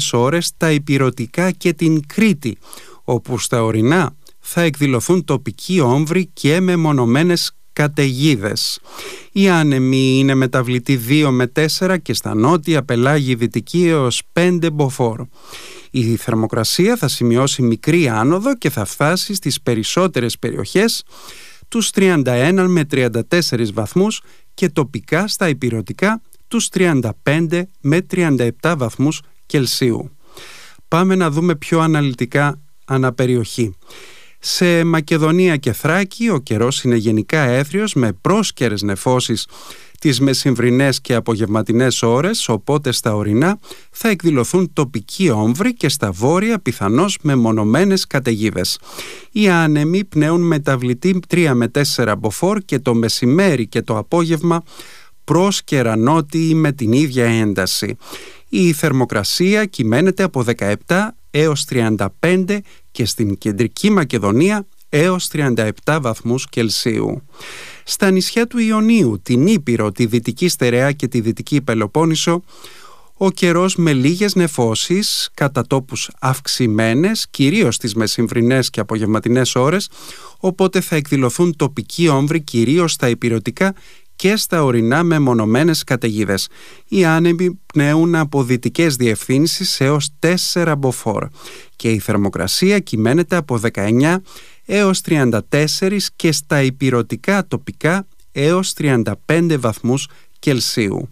ώρες στα ηπειρωτικά και την Κρήτη, όπου στα ορεινά θα εκδηλωθούν τοπικοί όμβροι και μεμονωμένες καταιγίδες. Οι άνεμοι είναι μεταβλητοί 2 με 4 και στα νότια πελάγη δυτική έως 5 μποφόρ. Η θερμοκρασία θα σημειώσει μικρή άνοδο και θα φτάσει στις περισσότερες περιοχές τους 31 με 34 βαθμούς και τοπικά στα ηπειρωτικά τους 35 με 37 βαθμούς Κελσίου. Πάμε να δούμε πιο αναλυτικά αναπεριοχή. Σε Μακεδονία και Θράκη ο καιρός είναι γενικά έθριος με πρόσκαιρες νεφώσεις τις μεσημβρινές και απογευματινές ώρες, οπότε στα ορεινά θα εκδηλωθούν τοπικοί όμβροι και στα βόρεια πιθανώς μεμονωμένες καταιγίδες. Οι άνεμοι πνέουν μεταβλητή 3 με 4 μποφόρ και το μεσημέρι και το απόγευμα πρόσκαιρα νότιοι με την ίδια ένταση. Η θερμοκρασία κυμαίνεται από 17 έως 35 και στην κεντρική Μακεδονία έως 37 βαθμούς Κελσίου. Στα νησιά του Ιωνίου, την Ήπειρο, τη Δυτική Στερεά και τη Δυτική Πελοπόννησο, ο καιρός με λίγες νεφώσεις, κατά τόπους αυξημένες, κυρίως στις μεσημβρινές και απογευματινές ώρες, οπότε θα εκδηλωθούν τοπικοί όμβροι κυρίως στα ηπειρωτικά και στα ορεινά με μονομένες καταιγίδες. Οι άνεμοι πνέουν από δυτικές διευθύνσεις έως 4 μποφόρ και η θερμοκρασία κυμαίνεται από 19 έως 34 και στα ηπειρωτικά τοπικά έως 35 βαθμούς Κελσίου.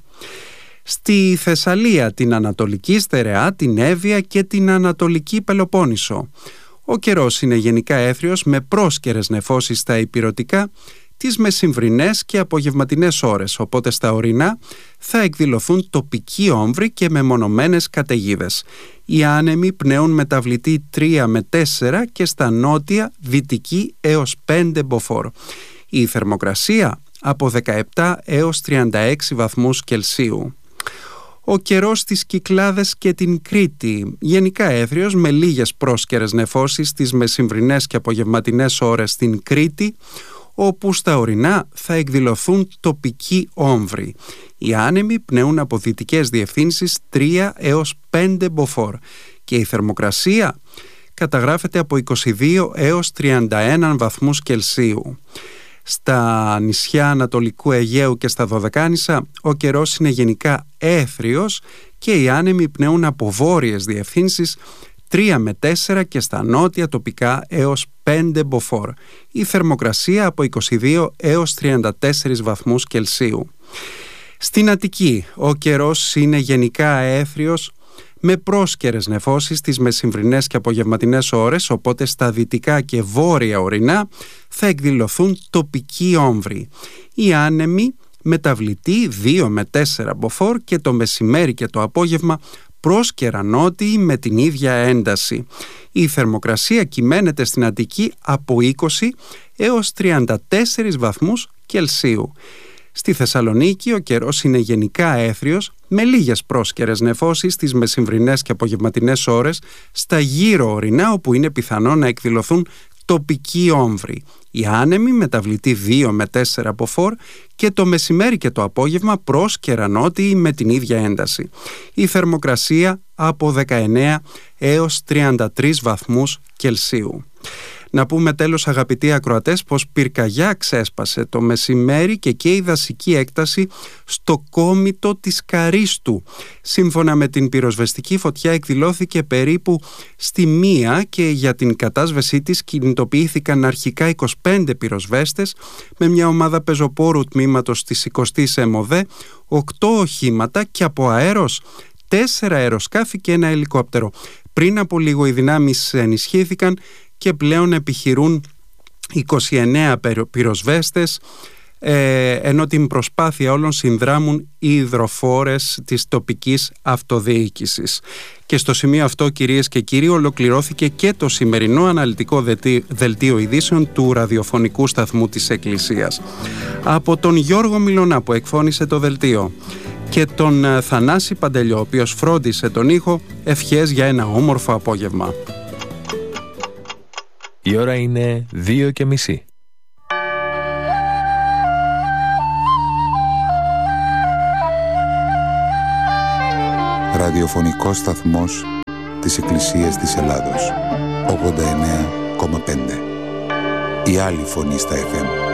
Στη Θεσσαλία, την Ανατολική Στερεά, την Εύβοια και την Ανατολική Πελοπόννησο, ο καιρός είναι γενικά έθριος με πρόσκαιρες νεφώσεις στα ηπειρωτικά τις μεσημβρινές και απογευματινές ώρες, οπότε στα ορεινά θα εκδηλωθούν τοπικοί όμβροι και μεμονωμένες καταιγίδες. Οι άνεμοι πνέουν μεταβλητή 3 με 4 και στα νότια δυτική έως 5 μποφόρ. Η θερμοκρασία από 17 έως 36 βαθμούς Κελσίου. Ο καιρός στις Κυκλάδες και την Κρήτη, γενικά έθριος με λίγες πρόσκαιρες νεφώσεις τις μεσημβρινές και απογευματινές ώρες στην Κρήτη, όπου στα ορεινά θα εκδηλωθούν τοπικοί όμβροι. Οι άνεμοι πνέουν από δυτικές διευθύνσεις 3 έως 5 μποφόρ και η θερμοκρασία καταγράφεται από 22 έως 31 βαθμούς Κελσίου. Στα νησιά Ανατολικού Αιγαίου και στα Δωδεκάνησα ο καιρός είναι γενικά έθριος και οι άνεμοι πνέουν από βόρειες διευθύνσεις 3 με 4 και στα νότια τοπικά έως 5 μποφόρ. Η θερμοκρασία από 22 έως 34 βαθμούς Κελσίου. Στην Αττική ο καιρός είναι γενικά αέθριος με πρόσκαιρες νεφώσεις τις μεσημβρινές και απογευματινές ώρες, οπότε στα δυτικά και βόρεια ορεινά θα εκδηλωθούν τοπικοί όμβροι. Οι άνεμοι μεταβλητοί 2 με 4 μποφόρ και το μεσημέρι και το απόγευμα πρόσκαιρα νότιοι με την ίδια ένταση. Η θερμοκρασία κυμαίνεται στην Αττική από 20 έως 34 βαθμούς Κελσίου. Στη Θεσσαλονίκη ο καιρός είναι γενικά έθριος με λίγες πρόσκαιρες νεφώσεις τις μεσημβρινές και απογευματινές ώρες στα γύρω ορεινά, όπου είναι πιθανό να εκδηλωθούν τοπικοί όμβροι. Οι άνεμοι μεταβλητοί 2 με 4 μποφόρ και το μεσημέρι και το απόγευμα πρόσκαιρα νότιοι με την ίδια ένταση. Η θερμοκρασία από 19 έως 33 βαθμούς Κελσίου. Να πούμε τέλος, αγαπητοί ακροατές, πως πυρκαγιά ξέσπασε το μεσημέρι και η δασική έκταση στο κόμιτο της Καρίστου. Σύμφωνα με την πυροσβεστική φωτιά εκδηλώθηκε περίπου στη 1 και για την κατάσβεσή της κινητοποιήθηκαν αρχικά 25 πυροσβέστες με μια ομάδα πεζοπόρου τμήματος της 20ης ΕΜΟΔΕ, 8 οχήματα και από αέρος 4 αεροσκάφη και ένα ελικόπτερο. Πριν από λίγο οι δυνάμεις ενισχύθηκαν και πλέον επιχειρούν 29 πυροσβέστες, ενώ την προσπάθεια όλων συνδράμουν οι υδροφόρες της τοπικής αυτοδιοίκησης. Και στο σημείο αυτό, κυρίες και κύριοι, ολοκληρώθηκε και το σημερινό αναλυτικό δελτίο ειδήσεων του ραδιοφωνικού σταθμού της Εκκλησίας. Από τον Γιώργο Μιλωνά που εκφώνησε το δελτίο και τον Θανάση Παντελιό, ο οποίος φρόντισε τον ήχο, ευχές για ένα όμορφο απόγευμα. Η ώρα είναι 2:30. Ραδιοφωνικός σταθμός της Εκκλησίας της Ελλάδος. 89,5. Η άλλη φωνή στα FM.